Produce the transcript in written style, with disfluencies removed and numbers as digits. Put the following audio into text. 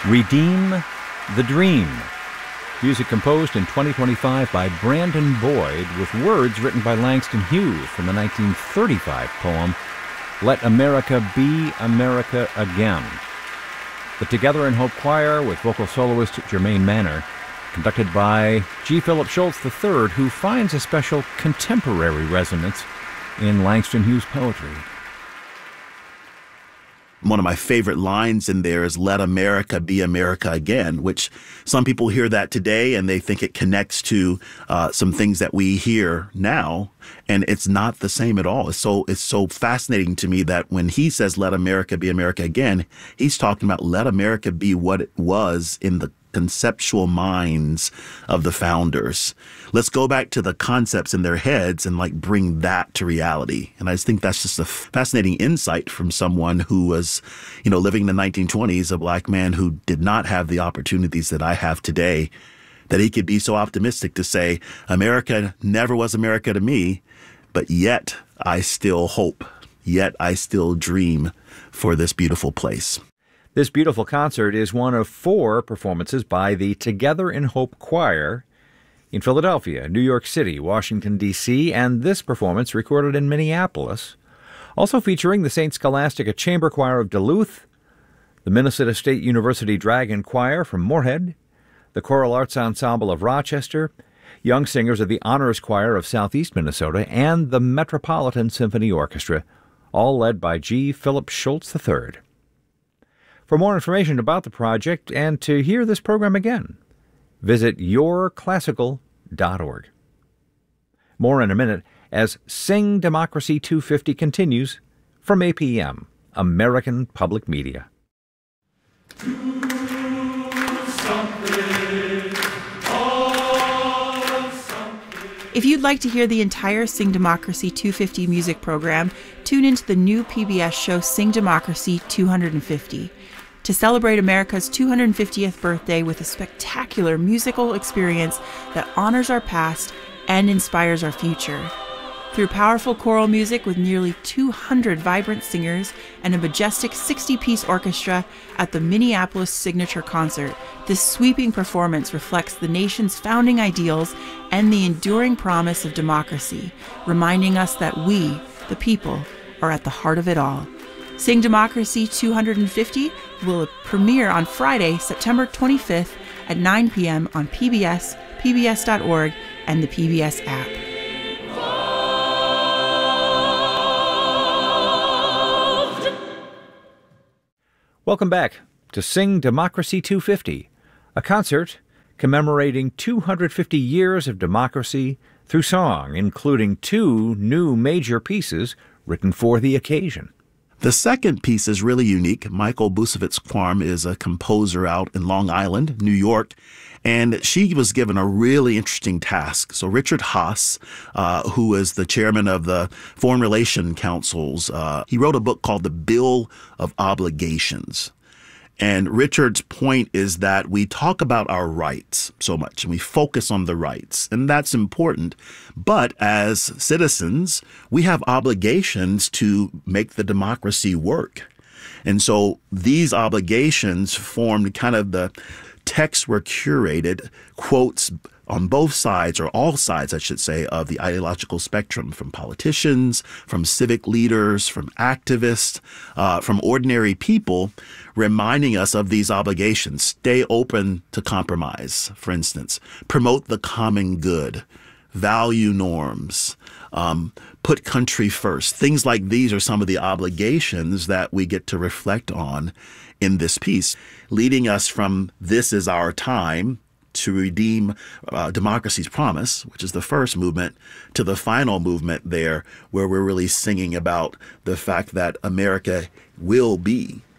Redeem the Dream. Music composed in 2025 by Brandon Boyd, with words written by Langston Hughes from the 1935 poem, Let America Be America Again. The Together in Hope Choir with vocal soloist Jermaine Manner, conducted by G. Philip Schultz III, who finds a special contemporary resonance in Langston Hughes' poetry. One of my favorite lines in there is, let America be America again, which some people hear that today and they think it connects to some things that we hear now. And it's not the same at all. It's so fascinating to me that when he says, let America be America again, he's talking about let America be what it was in the conceptual minds of the founders. Let's go back to the concepts in their heads and bring that to reality. And I just think that's just a fascinating insight from someone who was, living in the 1920s, a black man who did not have the opportunities that I have today, that he could be so optimistic to say, America never was America to me, but yet I still hope, yet I still dream for this beautiful place. This beautiful concert is one of 4 performances by the Together in Hope Choir in Philadelphia, New York City, Washington, D.C., and this performance recorded in Minneapolis, also featuring the St. Scholastica Chamber Choir of Duluth, the Minnesota State University Dragon Choir from Moorhead, the Choral Arts Ensemble of Rochester, young singers of the Honors Choir of Southeast Minnesota, and the Metropolitan Symphony Orchestra, all led by G. Philip Schultz III. For more information about the project and to hear this program again, visit yourclassical.org. More in a minute as Sing Democracy 250 continues from APM, American Public Media. If you'd like to hear the entire Sing Democracy 250 music program, tune into the new PBS show Sing Democracy 250. To celebrate America's 250th birthday with a spectacular musical experience that honors our past and inspires our future. Through powerful choral music with nearly 200 vibrant singers and a majestic 60-piece orchestra at the Minneapolis Signature Concert, this sweeping performance reflects the nation's founding ideals and the enduring promise of democracy, reminding us that we, the people, are at the heart of it all. Sing Democracy 250 will premiere on Friday, September 25th at 9 p.m. on PBS, pbs.org, and the PBS app. Welcome back to Sing Democracy 250, a concert commemorating 250 years of democracy through song, including 2 new major pieces written for the occasion. The second piece is really unique. Michael Busevitz-Quam is a composer out in Long Island, New York, and she was given a really interesting task. So Richard Haass, who is the chairman of the Foreign Relations Councils, he wrote a book called The Bill of Obligations. And Richard's point is that we talk about our rights so much and we focus on the rights, and that's important. But as citizens, we have obligations to make the democracy work. And so these obligations formed kind of the texts were curated, quotes on both sides, or all sides, I should say, of the ideological spectrum, from politicians, from civic leaders, from activists, from ordinary people, reminding us of these obligations. Stay open to compromise, for instance. Promote the common good. Value norms. Put country first. Things like these are some of the obligations that we get to reflect on in this piece, leading us from this is our time to redeem democracy's promise, which is the first movement, to the final movement there, where we're really singing about the fact that America will be